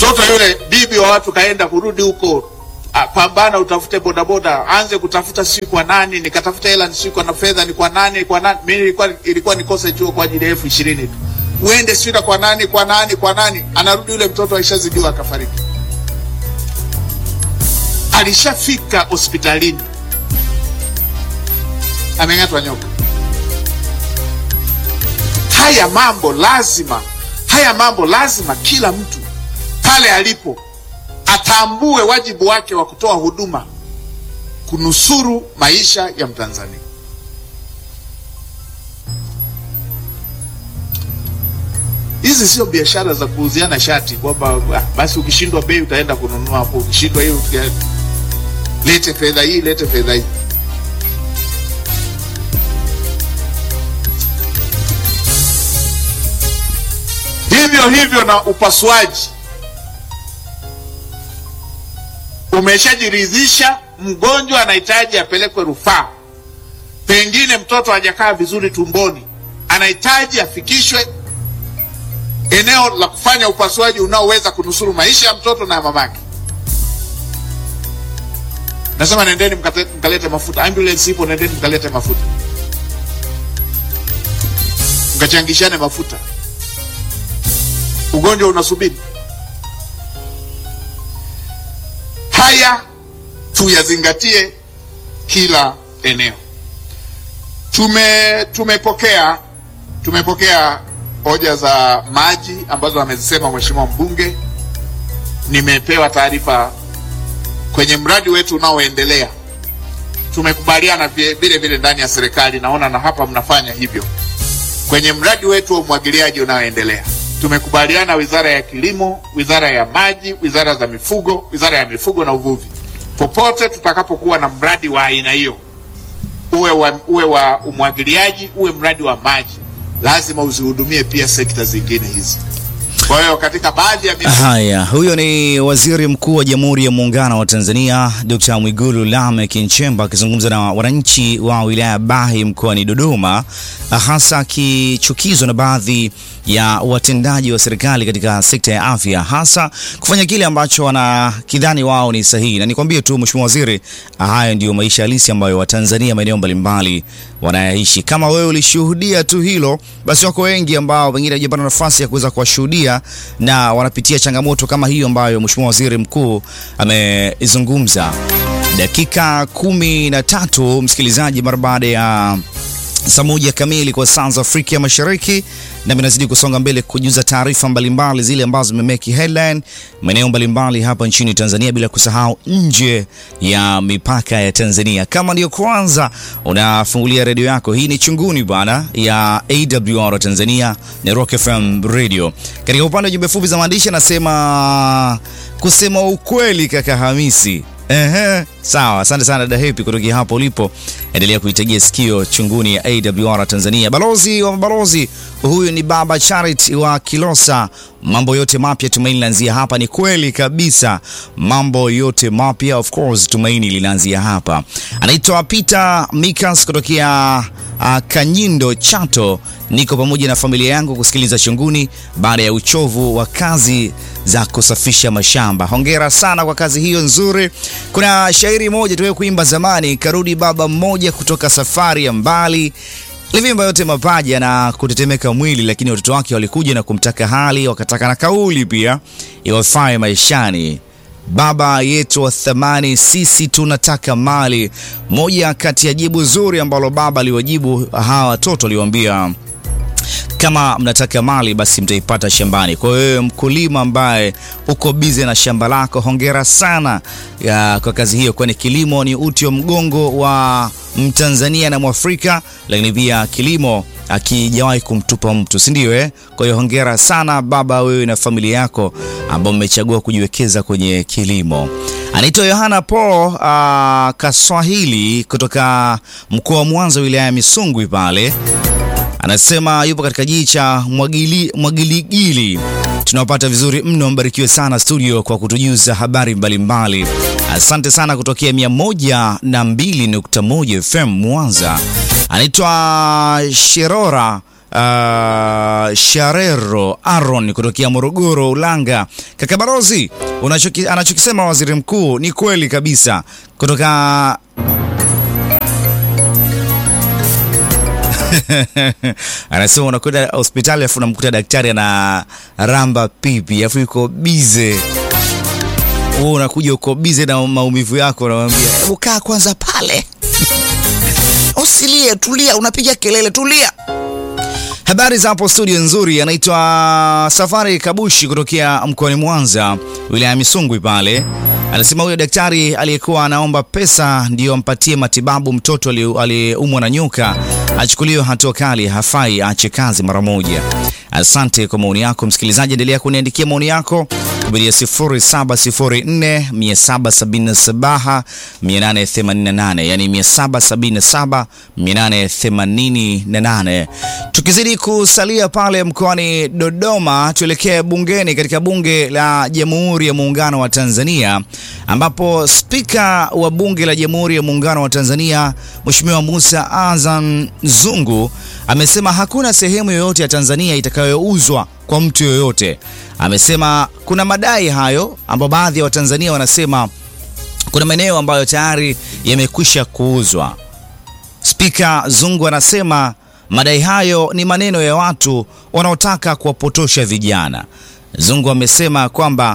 Mtoto yule bibi wa watu kaenda kurudi huko, pambana utafute bodaboda, anze kutafuta si kwa nani, nikatafuta hela si kwa na fedha ni kwa nani, mimi ilikuwa nikose chuo kwa ajili ya 20,000 tu. Uende sio kwa nani, anarudi yule mtoto aishazidiwa akafariki. Alishafika hospitalini ameng'atwa nyoka. Haya mambo lazima kila mtu pale alipo atambue wajibu wake wa kutoa huduma kunusuru maisha ya Mtanzania. Hizi sio biashara za kuuziana shati kwamba basi ukishindwa bei utaenda kununua hapo, ukishindwa hiyo lete fedha hii. Hivyo na upasuaji. Umeshajiridhisha mgonjwa anahitaji apelekwe rufaa, pengine mtoto hajakaa vizuri tumboni, anahitaji afikishwe eneo la kufanya upasuaji unaoweza kunusuru maisha ya mtoto na mamake. Nasema nendeni mkalete mafuta, ambulance ipo, nendeni mkalete mafuta, mkachangishane mafuta, ugonjwa unasubiri. Haya tuyazingatie kila eneo. Tumepokea hoja za maji ambazo amezisema mheshimiwa mbunge. Nimepewa taarifa kwenye mradi wetu unaoendelea. Tumekubaliana vile ndani ya serikali, naona na hapa mnafanya hivyo. Kwenye mradi wetu wa umwagiliaji unaoendelea, tumekubaliana Wizara ya Kilimo, Wizara ya Maji, Wizara ya Mifugo na Uvuvi, popote tutakapokuwa na mradi wa aina hiyo, uwe wa umwagiliaji, uwe mradi wa maji, lazima uzihudumie pia sekta zingine hizi. Kwa hiyo katika baadhi ya haya, huyo ni Waziri Mkuu wa Jamhuri ya Muungano wa Tanzania Dr. Mwigulu Lameck Nchemba akizungumza na wananchi wa wilaya Bahi mkoani Dodoma, hasa akichukizwa na baadhi ya watendaji wa serikali katika sekta ya afya, hasa kufanya kile ambacho wanakidhani wao ni sahihi. Na nikwambie tu Mheshimiwa Waziri, haya ndio maisha halisi ambayo Watanzania maeneo mbalimbali wanayaishi. Kama wewe ulishuhudia tu hilo, basi wako wengi ambao wengine hajapata nafasi ya kuweza kuwashuhudia na wanapitia changamoto kama hiyo ambayo Mheshimiwa Waziri Mkuu amezungumza. Dakika 13 msikilizaji, mara baada ya saa 1 kamili kwa saa za Afrika ya Mashariki, na minazidi kusonga mbele kujuza taarifa mbalimbali zile ambazo zimemeki headline maeneo mbalimbali hapa nchini Tanzania, bila kusahau nje ya mipaka ya Tanzania. Kama ndio kwanza unafungulia redio yako, hii ni Chunguni bana ya AWR Tanzania na Rock FM Radio. Katika upande wa jumbe fupi za maandishi anasema kusema ukweli kaka Hamisi. Sawa, asante sana dada Happy kutoka hapo ulipo. Endelea kuitegea sikio Chunguni ya AWR Tanzania. Balozi wa mabalozi, huyu ni Baba Charity wa Kilosa. Mambo yote mapya tumaini linaanzia hapa. Ni kweli kabisa, mambo yote mapya, of course tumaini linaanzia hapa. Anaitwa Peter Mikas kutokea Kanyindo Chato. Niko pamoja na familia yangu kusikiliza Chunguni baada ya uchovu wa kazi za kusafisha mashamba. Hongera sana kwa kazi hiyo nzuri. Kuna shairi moja tuwe kuimba zamani, karudi baba mmoja kutoka safari ya mbali, livimba yote mapaja na kutetemeka mwili, lakini watoto wake walikuja na kumtaka hali, wakataka na kauli pia iwafae maishani. Baba yetu wa thamani, sisi tunataka mali. Moja kati ya jibu zuri ambalo baba aliwajibu hawa watoto, aliwaambia kama mnataka mali basi mtaipata shambani. Kwa hiyo mkulima ambaye uko busy na shamba lako, hongera sana kwa kazi hiyo, kwani kilimo ni uti wa mgongo wa Mtanzania na Mwafrika, lakini pia kilimo akijawahi kumtupa mtu, si ndio Kwa hiyo hongera sana baba, wewe na familia yako ambao mmechagua kujiwekeza kwenye kilimo. Anaitwa Yohana Paul Kaswahili kutoka mkoa wa Mwanza, wilaya ya Misungwi pale. Anasema yupo katika jiji cha Mwagiligili. Tunawapata vizuri mno, mbarikiwe sana studio kwa kutujuza habari mbalimbali. Asante sana kutokea 102.1 FM Mwanza. Anaitwa Sherora Sharero Aaron kutokea Morogoro Ulanga. Kaka Barozi, anachokisema waziri mkuu ni kweli kabisa. Kutoka anasema unakwenda hospitali afu unamkuta daktari ana ramba pipi afu yuko bize. Wewe unakuja uko bize na maumivu yako, unamwambia hebu kaa kwanza pale. Usilie, tulia, unapiga kelele, tulia. Habari za hapo studio nzuri, anaitwa Safari Kabushi kutokea mkoani Mwanza, wilaya Misungwi pale. Anasema huyo daktari aliyekuwa anaomba pesa ndio ampatie matibabu mtoto aliyeumwa na nyoka achukuliwe hatua kali, hafai, aache kazi mara moja. Asante kwa maoni yako msikilizaji, endelea kuniandikia maoni yako kupitia 0704777888, yani 777-888. Tukizidi kusalia pale mkoani Dodoma, tuelekee bungeni katika bunge la Jamhuri ya Muungano wa Tanzania, ambapo spika wa bunge la Jamhuri ya Muungano wa Tanzania Mheshimiwa Musa Azan Zungu amesema hakuna sehemu yoyote ya Tanzania itakayouzwa kwa mtu yoyote. Amesema kuna madai hayo ambapo baadhi ya Watanzania wanasema kuna maeneo ambayo tayari yamekwisha kuuzwa. Spika Zungu anasema madai hayo ni maneno ya watu wanaotaka kuwapotosha vijana. Zungu amesema kwamba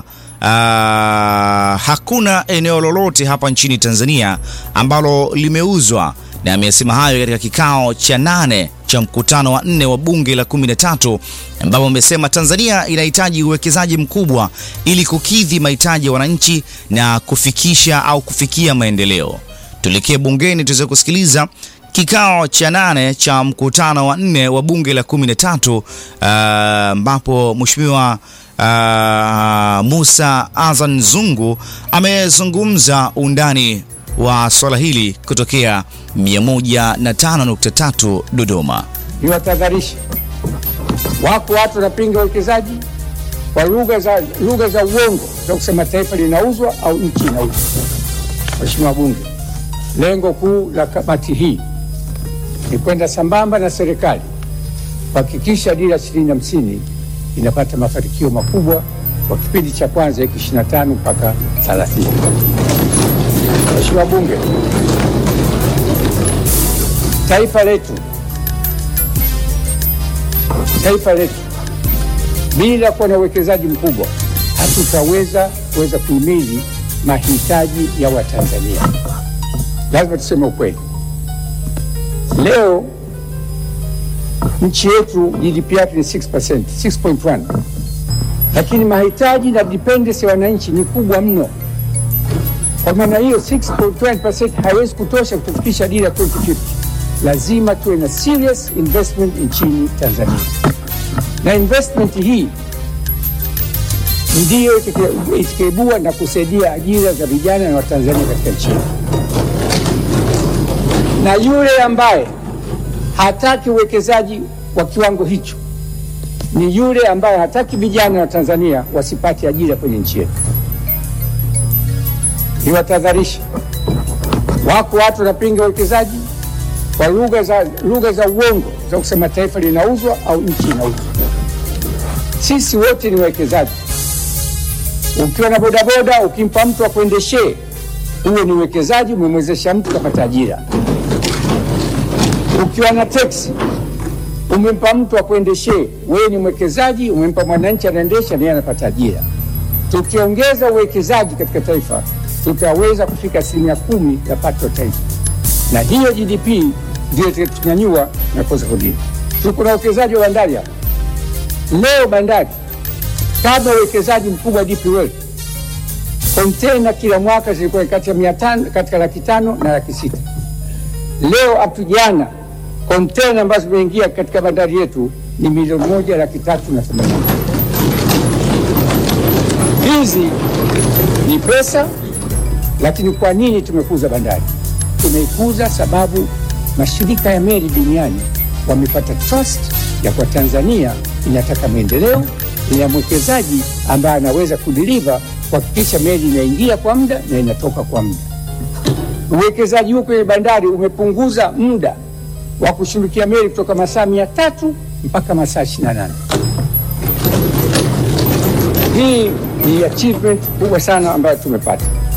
hakuna eneo lolote hapa nchini Tanzania ambalo limeuzwa, na amesema hayo katika kikao cha 8 cha mkutano wa 4 wa bunge la 13, ambapo amesema Tanzania inahitaji uwekezaji mkubwa ili kukidhi mahitaji ya wananchi na kufikia maendeleo. Tuelekee bungeni tuweze kusikiliza kikao cha 8 cha mkutano wa 4 wa bunge la 13, ambapo Mheshimiwa Musa Azan Zungu amezungumza undani wa swala hili kutokea 105.3 Dodoma. Niwatahadharisha, wako watu wanapinga uwekezaji kwa lugha za uongo za kusema taifa linauzwa au nchi inauzwa. Mheshimiwa Bunge, lengo kuu la kamati hii ni kwenda sambamba na serikali kuhakikisha dira 2050 inapata mafanikio makubwa kwa kipindi cha kwanza 2025 mpaka 30. Mheshimiwa Bunge, taifa letu bila kuwa na uwekezaji mkubwa hatutaweza kuhimili mahitaji ya Watanzania. Lazima tuseme ukweli. Leo nchi yetu GDP yake ni 6%, 6.1, lakini mahitaji na dependency ya wananchi ni kubwa mno. Kwa maana hiyo 6.1% haiwezi kutosha kutufikisha dira 2050. Lazima tuwe na serious investment nchini Tanzania, na investment hii ndiyo itakaibua na kusaidia ajira za vijana na Watanzania katika nchi. Na yule ambaye hataki uwekezaji wa kiwango hicho ni yule ambaye hataki vijana wa Tanzania wasipate ajira kwenye nchi yetu. Niwatahadharisha, wako watu wanapinga uwekezaji kwa lugha za uongo za kusema taifa linauzwa au nchi inauzwa. Sisi wote ni wawekezaji. Ukiwa na bodaboda ukimpa mtu akuendeshe, huo ni uwekezaji, umemwezesha mtu kupata ajira. Ukiwa na teksi umempa mtu akuendeshe, wewe ni mwekezaji, umempa mwananchi anaendesha, naye anapata ajira. Tukiongeza uwekezaji katika taifa tutaweza kufika 10% ya pato taifa, na hiyo GDP ndio tutanyanyua na kuweza kudini. Tuko na uwekezaji wa bandari hapa. Leo bandari, kabla uwekezaji mkubwa DP World, kontena kila mwaka zilikuwa kati ya 500 katika 500,000 na 600,000. Leo apijana kontena ambazo zimeingia katika bandari yetu ni 1,380,000. Hizi ni pesa, lakini kwa nini tumekuza bandari? Tumeikuza sababu mashirika ya meli duniani wamepata trust ya kwa Tanzania inataka maendeleo, ina mwekezaji ambaye anaweza kudeliver kuhakikisha meli inaingia kwa muda na inatoka kwa muda. Uwekezaji huu kwenye bandari umepunguza muda wa kushughulikia meli kutoka masaa 300 mpaka masaa 28. Hii ni achievement kubwa sana ambayo tumepata.